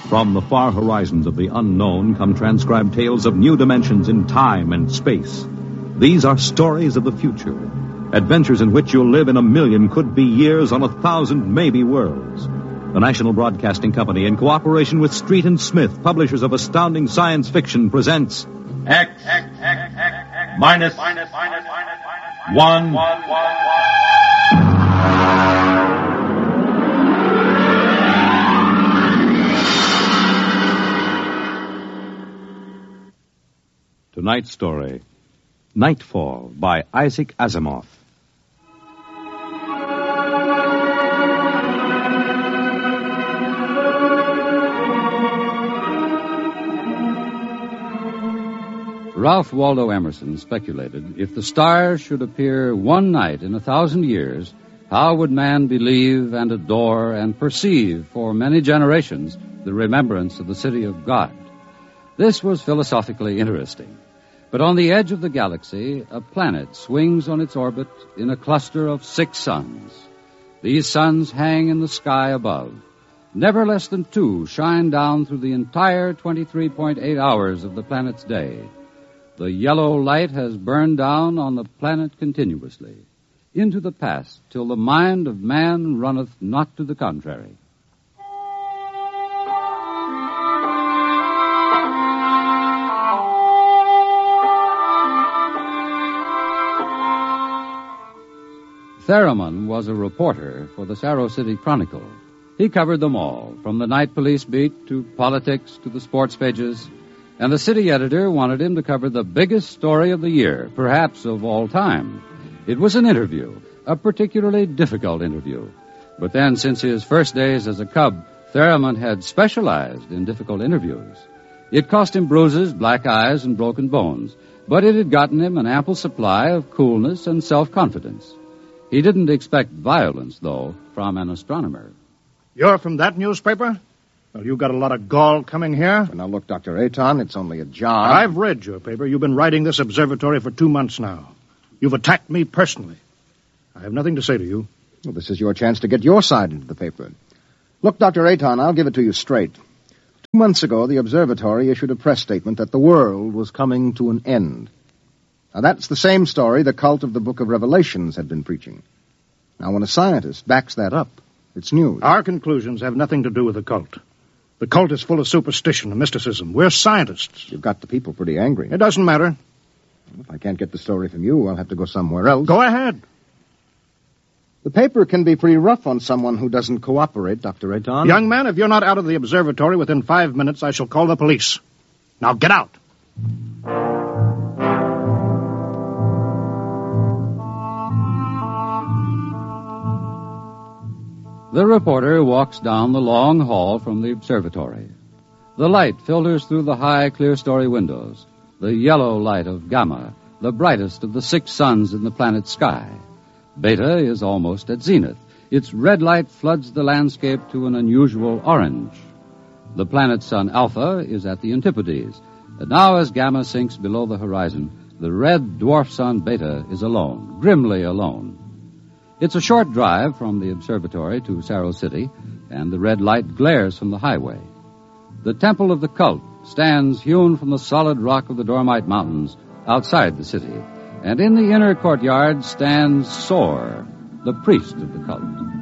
From the far horizons of the unknown come transcribed tales of new dimensions in time and space. These are stories of the future, adventures in which you'll live in 1,000,000 could-be years on 1,000 maybe worlds. The National Broadcasting Company, in cooperation with Street and Smith, publishers of astounding science fiction, presents X minus 1. Tonight's story, Nightfall, by Isaac Asimov. Ralph Waldo Emerson speculated, if the stars should appear one night in 1,000 years, how would man believe and adore and perceive for many generations the remembrance of the city of God? This was philosophically interesting. But on the edge of the galaxy, a planet swings on its orbit in a cluster of 6 suns. These suns hang in the sky above. Never less than 2 shine down through the entire 23.8 hours of the planet's day. The yellow light has burned down on the planet continuously, into the past, till the mind of man runneth not to the contrary. Theremin was a reporter for the Saro City Chronicle. He covered them all, from the night police beat to politics to the sports pages, and the city editor wanted him to cover the biggest story of the year, perhaps of all time. It was an interview, a particularly difficult interview. But then, since his first days as a cub, Theremin had specialized in difficult interviews. It cost him bruises, black eyes, and broken bones, but it had gotten him an ample supply of coolness and self-confidence. He didn't expect violence, though, from an astronomer. You're from that newspaper? Well, you got a lot of gall coming here. Now, look, Dr. Aton, it's only a job. I've read your paper. You've been writing this observatory for 2 months now. You've attacked me personally. I have nothing to say to you. Well, this is your chance to get your side into the paper. Look, Dr. Aton, I'll give it to you straight. 2 months ago, the observatory issued a press statement that the world was coming to an end. Now, that's the same story the cult of the Book of Revelations had been preaching. Now, when a scientist backs that up, it's news. Our conclusions have nothing to do with the cult. The cult is full of superstition and mysticism. We're scientists. You've got the people pretty angry. It doesn't matter. If I can't get the story from you, I'll have to go somewhere else. Go ahead. The paper can be pretty rough on someone who doesn't cooperate, Dr. Aton. Young man, if you're not out of the observatory within 5 minutes, I shall call the police. Now get out. The reporter walks down the long hall from the observatory. The light filters through the high, clear-story windows. The yellow light of Gamma, the brightest of the 6 suns in the planet's sky. Beta is almost at zenith. Its red light floods the landscape to an unusual orange. The planet's sun Alpha is at the antipodes. And now as Gamma sinks below the horizon, the red dwarf sun Beta is alone, grimly alone. It's a short drive from the observatory to Saro City, and the red light glares from the highway. The temple of the cult stands hewn from the solid rock of the Dormite Mountains outside the city, and in the inner courtyard stands Sor, the priest of the cult.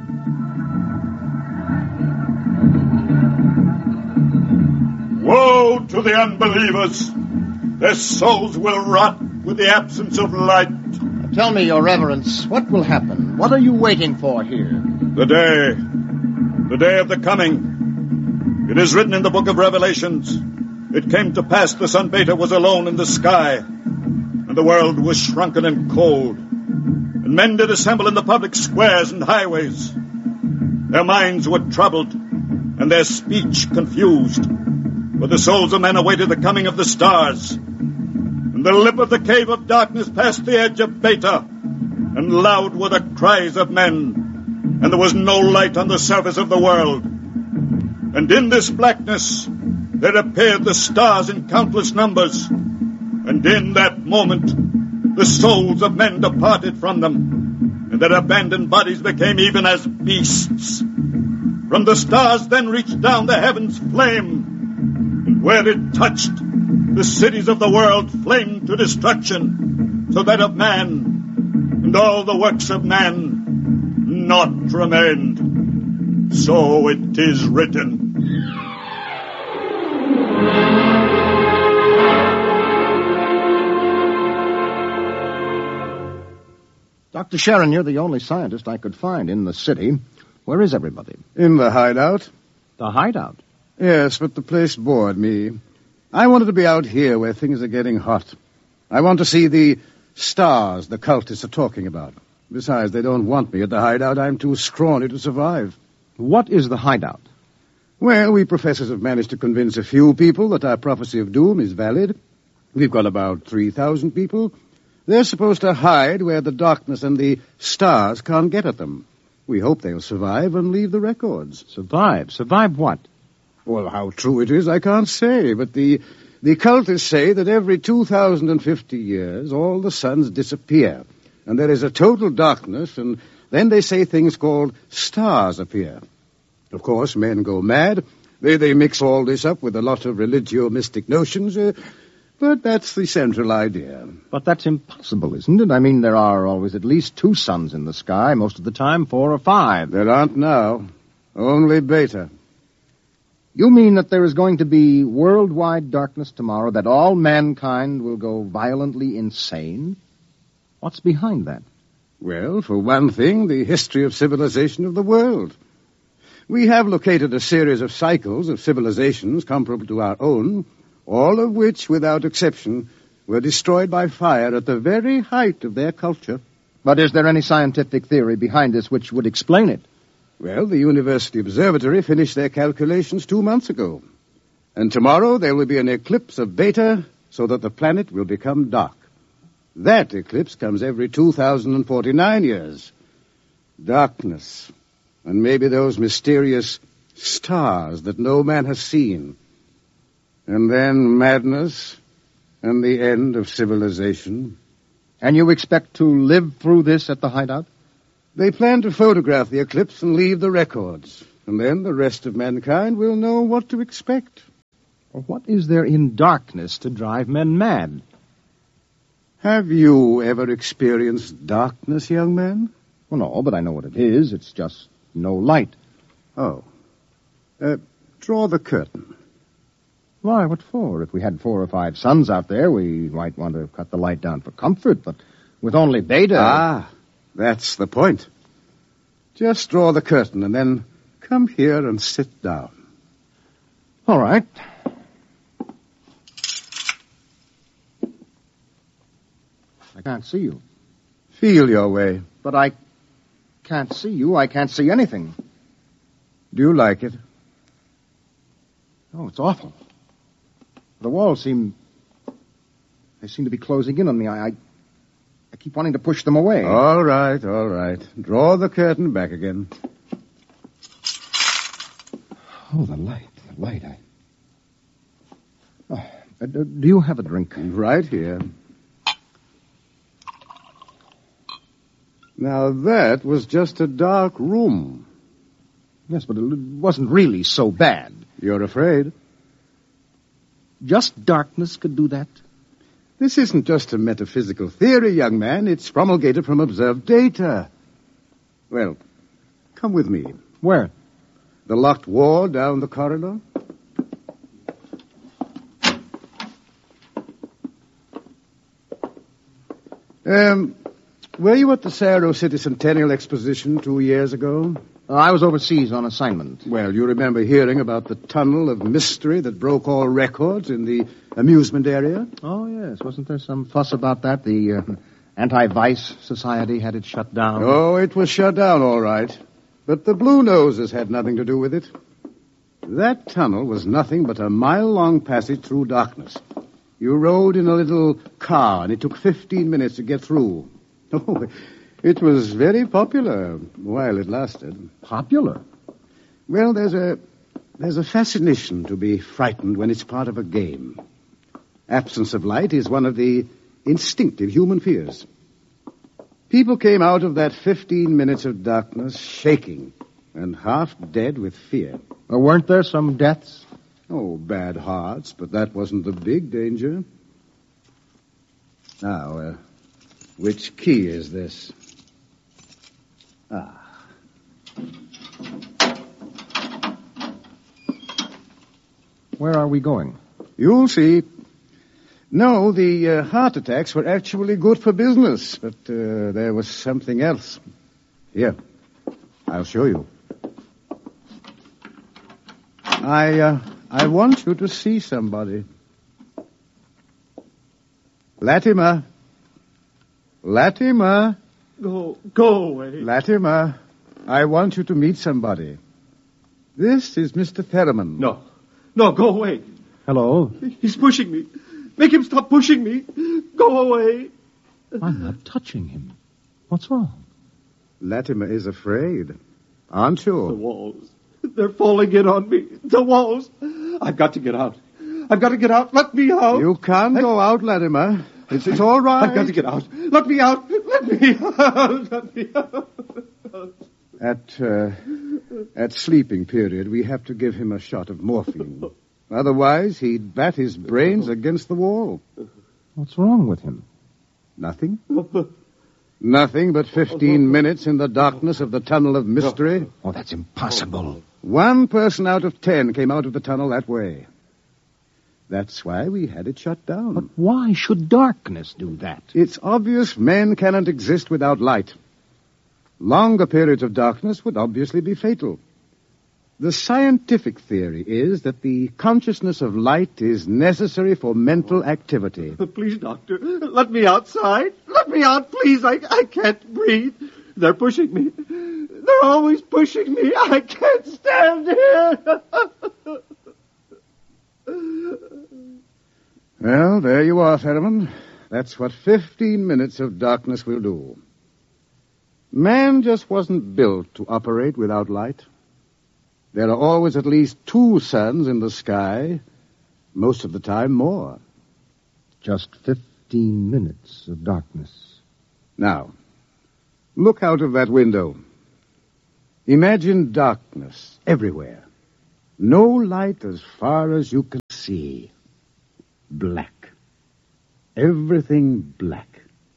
Woe to the unbelievers! Their souls will rot with the absence of light. Tell me, Your Reverence, what will happen? What are you waiting for here? The day of the coming. It is written in the Book of Revelations. It came to pass the sun Beta was alone in the sky, and the world was shrunken and cold, and men did assemble in the public squares and highways. Their minds were troubled, and their speech confused, for the souls of men awaited the coming of the stars. And the lip of the cave of darkness passed the edge of Beta, and loud were the cries of men, and there was no light on the surface of the world. And in this blackness there appeared the stars in countless numbers, and in that moment the souls of men departed from them, and their abandoned bodies became even as beasts. From the stars then reached down the heavens flame, and where it touched, the cities of the world flamed to destruction, so that of man and all the works of man naught remained. So it is written. Dr. Sharon, you're the only scientist I could find in the city. Where is everybody? In the hideout. The hideout? Yes, but the place bored me. I wanted to be out here where things are getting hot. I want to see the stars the cultists are talking about. Besides, they don't want me at the hideout. I'm too scrawny to survive. What is the hideout? Well, we professors have managed to convince a few people that our prophecy of doom is valid. We've got about 3,000 people. They're supposed to hide where the darkness and the stars can't get at them. We hope they'll survive and leave the records. Survive? Survive what? Well, how true it is, I can't say, but the cultists say that every 2,050 years all the suns disappear, and there is a total darkness, and then they say things called stars appear. Of course, men go mad. They mix all this up with a lot of religio-mystic notions, but that's the central idea. But that's impossible, isn't it? I mean, there are always at least 2 suns in the sky, most of the time 4 or 5. There aren't now. Only Beta. You mean that there is going to be worldwide darkness tomorrow, that all mankind will go violently insane? What's behind that? Well, for one thing, the history of civilization of the world. We have located a series of cycles of civilizations comparable to our own, all of which, without exception, were destroyed by fire at the very height of their culture. But is there any scientific theory behind this which would explain it? Well, the University Observatory finished their calculations 2 months ago. And tomorrow there will be an eclipse of Beta so that the planet will become dark. That eclipse comes every 2,049 years. Darkness. And maybe those mysterious stars that no man has seen. And then madness and the end of civilization. And you expect to live through this at the hideout? They plan to photograph the eclipse and leave the records. And then the rest of mankind will know what to expect. Well, what is there in darkness to drive men mad? Have you ever experienced darkness, young man? Well, no, but I know what it is. It's just no light. Oh. Draw the curtain. Why, what for? If we had 4 or 5 suns out there, we might want to cut the light down for comfort, but with only Beta... Ah, that's the point. Just draw the curtain and then come here and sit down. All right. I can't see you. Feel your way. But I can't see you. I can't see anything. Do you like it? Oh, it's awful. The walls seem to be closing in on me. I keep wanting to push them away. All right. Draw the curtain back again. Oh, the light. Do you have a drink? Right here. Now, that was just a dark room. Yes, but it wasn't really so bad. You're afraid? Just darkness could do that? This isn't just a metaphysical theory, young man. It's promulgated from observed data. Well, come with me. Where? The locked wall down the corridor. Were you at the Cerro City Centennial Exposition 2 years ago? I was overseas on assignment. Well, you remember hearing about the tunnel of mystery that broke all records in the amusement area? Oh, yes. Wasn't there some fuss about that? The Anti-Vice Society had it shut down. Oh, it was shut down, all right. But the Blue Noses had nothing to do with it. That tunnel was nothing but a mile-long passage through darkness. You rode in a little car, and it took 15 minutes to get through. Oh, it was very popular while it lasted. Popular? Well, there's a fascination to be frightened when it's part of a game. Absence of light is one of the instinctive human fears. People came out of that 15 minutes of darkness shaking, and half dead with fear. Weren't there some deaths? Oh, bad hearts, but that wasn't the big danger. Now, which key is this? Where are we going? You'll see. No, the heart attacks were actually good for business, but there was something else. Here, I'll show you. I want you to see somebody. Latimer. Latimer. Go away. Latimer, I want you to meet somebody. This is Mr. Theremin. No, go away. Hello? He's pushing me. Make him stop pushing me. Go away. I'm not touching him. What's wrong? Latimer is afraid, aren't The you? walls. They're falling in on me. The walls. I've got to get out. I've got to get out. Let me out. You can't go out, Latimer. It's all right. I've got to get out. Let me out. Let me out. Let me out. At sleeping period, we have to give him a shot of morphine. Otherwise, he'd bat his brains against the wall. What's wrong with him? Nothing. Nothing but 15 minutes in the darkness of the tunnel of mystery. Oh, that's impossible. 1 person out of 10 came out of the tunnel that way. That's why we had it shut down. But why should darkness do that? It's obvious men cannot exist without light. Longer periods of darkness would obviously be fatal. The scientific theory is that the consciousness of light is necessary for mental activity. Please, doctor, let me outside. Let me out, please. I can't breathe. They're pushing me. They're always pushing me. I can't stand here. Well, there you are, Theremin. That's what 15 minutes of darkness will do. Man just wasn't built to operate without light. There are always at least 2 suns in the sky, most of the time more. Just 15 minutes of darkness. Now, look out of that window. Imagine darkness everywhere. No light as far as you can see. Black. Everything black.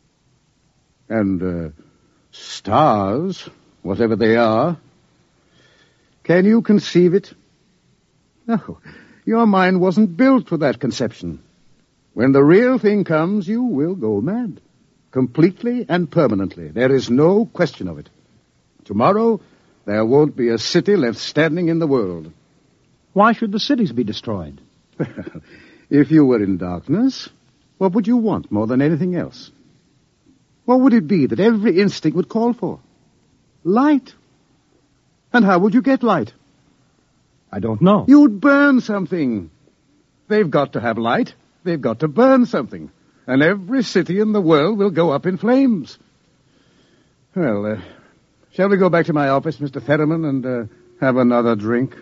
And, stars, whatever they are. Can you conceive it? No, your mind wasn't built for that conception. When the real thing comes, you will go mad. Completely and permanently. There is no question of it. Tomorrow, there won't be a city left standing in the world. Why should the cities be destroyed? If you were in darkness, what would you want more than anything else? What would it be that every instinct would call for? Light. And how would you get light? I don't know. You'd burn something. They've got to have light. They've got to burn something. And every city in the world will go up in flames. Well, shall we go back to my office, Mr. Theremin, and have another drink?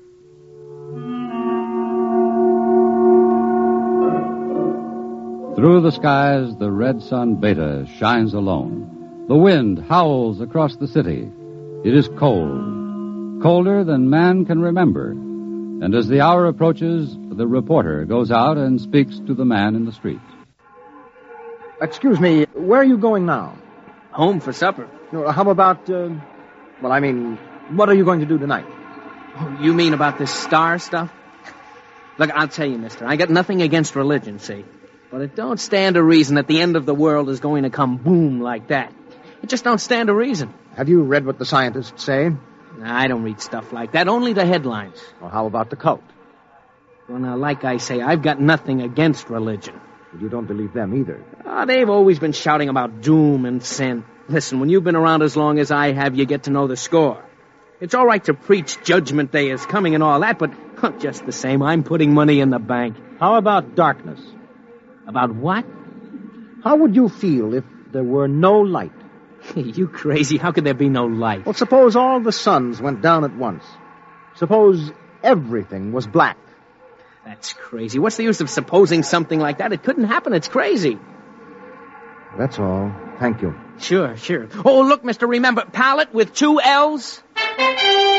Through the skies, the red sun Beta shines alone. The wind howls across the city. It is cold, colder than man can remember. And as the hour approaches, the reporter goes out and speaks to the man in the street. Excuse me, where are you going now? Home for supper. How about, what are you going to do tonight? Oh, you mean about this star stuff? Look, I'll tell you, mister, I got nothing against religion, see? But it don't stand a reason that the end of the world is going to come boom like that. It just don't stand a reason. Have you read what the scientists say? I don't read stuff like that, only the headlines. Well, how about the cult? Well, now, like I say, I've got nothing against religion. But you don't believe them either. They've always been shouting about doom and sin. Listen, when you've been around as long as I have, you get to know the score. It's all right to preach Judgment Day is coming and all that, but just the same, I'm putting money in the bank. How about darkness? About what? How would you feel if there were no light? You crazy. How could there be no light? Well, suppose all the suns went down at once. Suppose everything was black. That's crazy. What's the use of supposing something like that? It couldn't happen. It's crazy. That's all. Thank you. Sure. Oh, look, mister, remember, pallet with 2 L's?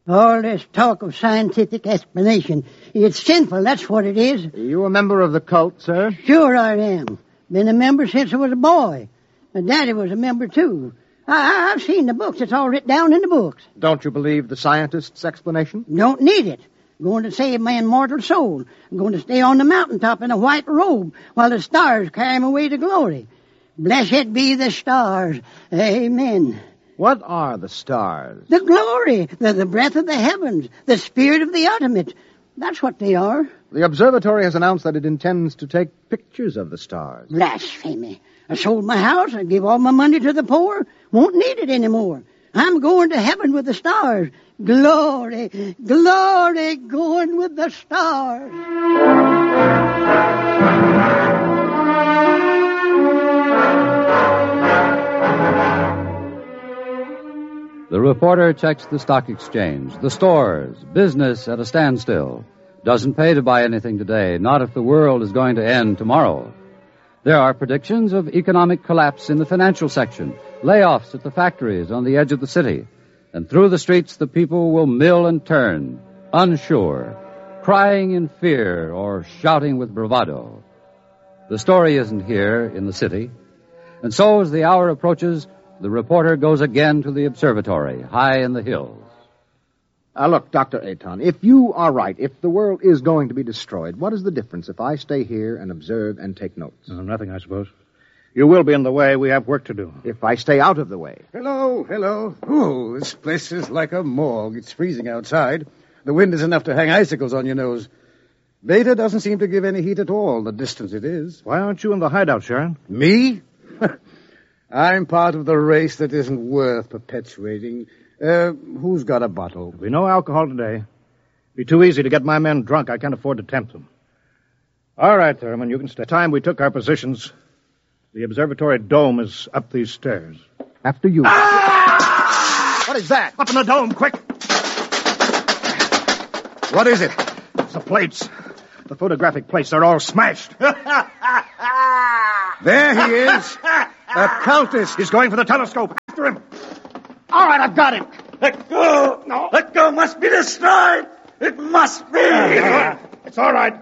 All this talk of scientific explanation, it's sinful, that's what it is. Are you a member of the cult, sir? Sure I am. Been a member since I was a boy. And Daddy was a member, too. I've seen the books. It's all written down in the books. Don't you believe the scientist's explanation? Don't need it. Going to save my immortal soul. I'm going to stay on the mountaintop in a white robe while the stars carry me away to glory. Blessed be the stars. Amen. What are the stars? The glory, the breath of the heavens, the spirit of the ultimate. That's what they are. The observatory has announced that it intends to take pictures of the stars. Blasphemy. I sold my house. I gave all my money to the poor. Won't need it anymore. I'm going to heaven with the stars. Glory, glory, going with the stars. The reporter checks the stock exchange, the stores, business at a standstill. Doesn't pay to buy anything today, not if the world is going to end tomorrow. There are predictions of economic collapse in the financial section, layoffs at the factories on the edge of the city, and through the streets the people will mill and turn, unsure, crying in fear or shouting with bravado. The story isn't here in the city, and so as the hour approaches, the reporter goes again to the observatory, high in the hills. Look, Dr. Aton, if you are right, if the world is going to be destroyed, what is the difference if I stay here and observe and take notes? Nothing, I suppose. You will be in the way. We have work to do. If I stay out of the way. Hello, hello. Oh, this place is like a morgue. It's freezing outside. The wind is enough to hang icicles on your nose. Beta doesn't seem to give any heat at all, the distance it is. Why aren't you in the hideout, Sharon? Me? I'm part of the race that isn't worth perpetuating. Who's got a bottle? There'll be no alcohol today. Be too easy to get my men drunk. I can't afford to tempt them. All right, Thurman, you can stay. Time we took our positions, the observatory dome is up these stairs. After you. Ah! What is that? Up in the dome, quick! What is it? It's the plates. The photographic plates, they're all smashed. There he is. A cultist. He's going for the telescope. After him. All right, I've got him. Let go. No. Let go. Must be destroyed. It must be. It's all right.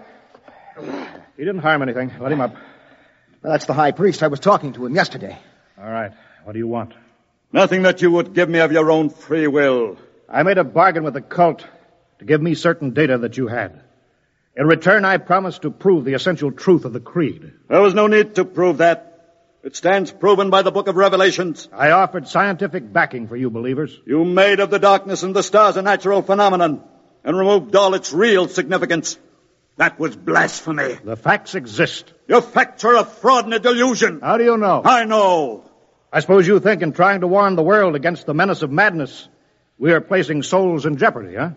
He didn't harm anything. Let him up. Well, that's the high priest. I was talking to him yesterday. All right. What do you want? Nothing that you would give me of your own free will. I made a bargain with the cult to give me certain data that you had. In return, I promised to prove the essential truth of the creed. There was no need to prove that. It stands proven by the book of Revelations. I offered scientific backing for you believers. You made of the darkness and the stars a natural phenomenon and removed all its real significance. That was blasphemy. The facts exist. Your facts are a fraud and a delusion. How do you know? I know. I suppose you think in trying to warn the world against the menace of madness, we are placing souls in jeopardy, huh?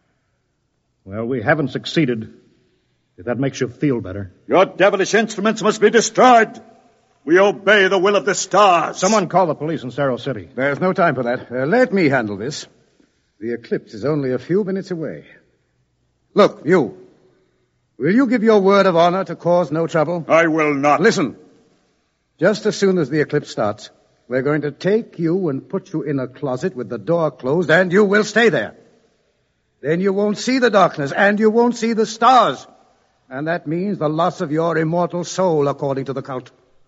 Well, we haven't succeeded, if that makes you feel better. Your devilish instruments must be destroyed. We obey the will of the stars. Someone call the police in Cerro City. There's no time for that. Let me handle this. The eclipse is only a few minutes away. Look, you. Will you give your word of honor to cause no trouble? I will not. Listen. Just as soon as the eclipse starts, we're going to take you and put you in a closet with the door closed, and you will stay there. Then you won't see the darkness, and you won't see the stars. And that means the loss of your immortal soul, according to the cult.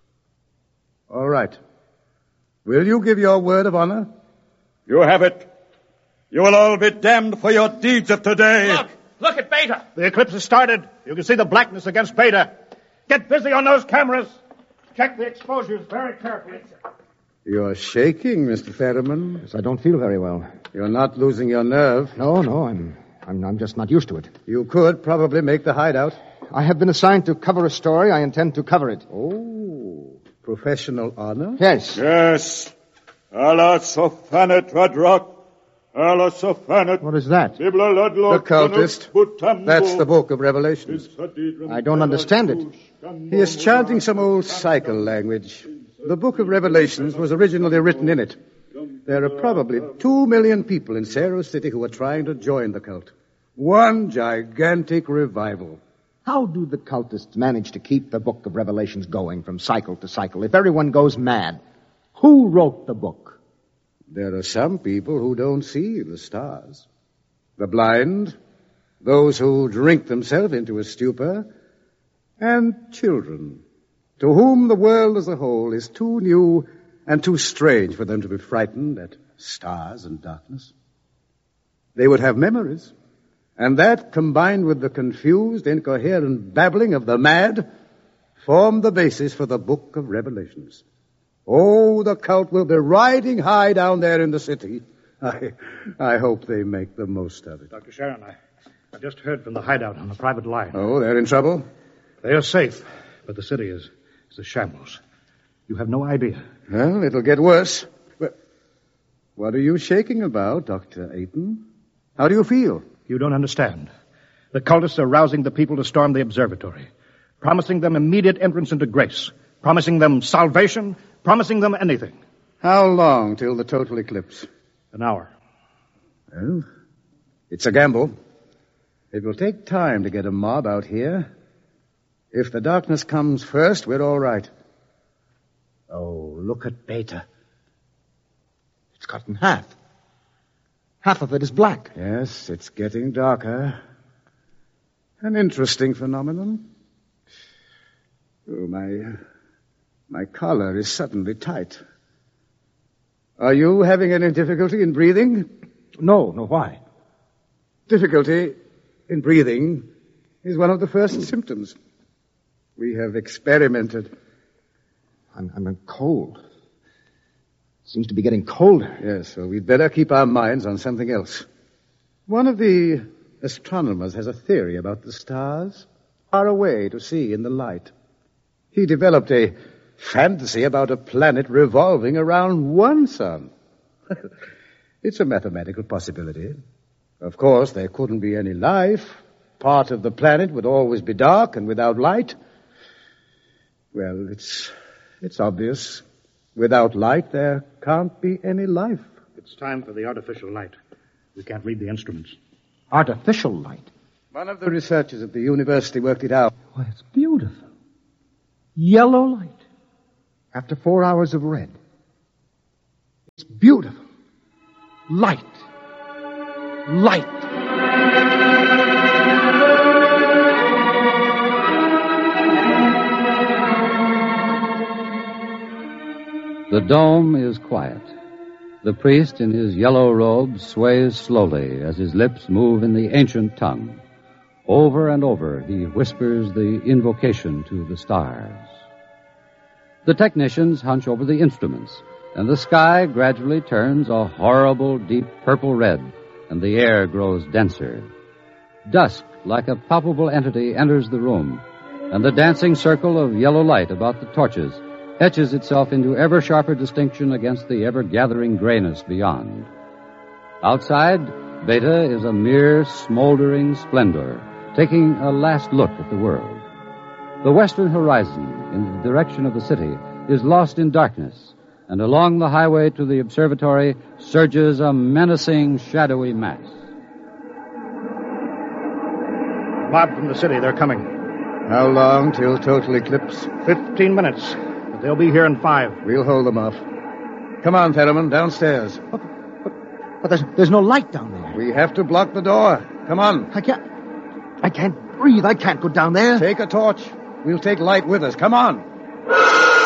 All right. Will you give your word of honor? You have it. You will all be damned for your deeds of today. Look at Beta. The eclipse has started. You can see the blackness against Beta. Get busy on those cameras. Check the exposures very carefully. You're shaking, Mr. Fetterman. Yes, I don't feel very well. You're not losing your nerve. No, I'm just not used to it. You could probably make the hideout. I have been assigned to cover a story. I intend to cover it. Oh, professional honor? Yes. Yes. Allah Sophanet Radrock. Allah Sophanet. What is that? The cultist. That's the book of Revelations. I don't understand it. He is chanting some old cycle language. The book of Revelations was originally written in it. There are probably 2 million people in Cerro City who are trying to join the cult. One gigantic revival. How do the cultists manage to keep the book of Revelations going from cycle to cycle if everyone goes mad? Who wrote the book? There are some people who don't see the stars. the blind, those who drink themselves into a stupor, and children, to whom the world as a whole is too new and too strange for them to be frightened at stars and darkness. They would have memories, and that, combined with the confused, incoherent babbling of the mad, form the basis for the book of Revelations. Oh, the cult will be riding high down there in the city. I hope they make the most of it. Dr. Sharon, I just heard from the hideout on the private line. Oh, they're in trouble? They are safe, but the city is a shambles. You have no idea. Well, it'll get worse. But what are you shaking about, Dr. Ayton? How do you feel? You don't understand. The cultists are rousing the people to storm the observatory, promising them immediate entrance into grace, promising them salvation, promising them anything. How long till the total eclipse? An hour. Well, it's a gamble. It will take time to get a mob out here. If the darkness comes first, we're all right. Oh, look at Beta. It's cut in half. Half of it is black. Yes, it's getting darker. An interesting phenomenon. Oh, my collar is suddenly tight. Are you having any difficulty in breathing? No, why? Difficulty in breathing is one of the first symptoms. We have experimented. I'm cold. It seems to be getting colder. Yes, so we'd better keep our minds on something else. One of the astronomers has a theory about the stars far away to see in the light. He developed a fantasy about a planet revolving around one sun. It's a mathematical possibility. Of course, there couldn't be any life. Part of the planet would always be dark and without light. Well, it's obvious. Without light, there can't be any life. It's time for the artificial light. We can't read the instruments. Artificial light? One of the researchers at the university worked it out. Why, it's beautiful. Yellow light. After 4 hours of red. It's beautiful. Light. Light. The dome is quiet. The priest in his yellow robe sways slowly as his lips move in the ancient tongue. Over and over he whispers the invocation to the stars. The technicians hunch over the instruments, and the sky gradually turns a horrible deep purple red, and the air grows denser. Dusk, like a palpable entity, enters the room, and the dancing circle of yellow light about the torches etches itself into ever sharper distinction against the ever-gathering grayness beyond. Outside, Beta is a mere smoldering splendor, taking a last look at the world. The western horizon, in the direction of the city, is lost in darkness, and along the highway to the observatory surges a menacing, shadowy mass. Mob from the city, they're coming. How long till total eclipse? 15 minutes. But they'll be here in 5. We'll hold them off. Come on, Fetterman, downstairs. But there's no light down there. We have to block the door. Come on. I can't breathe. I can't go down there. Take a torch. We'll take light with us. Come on.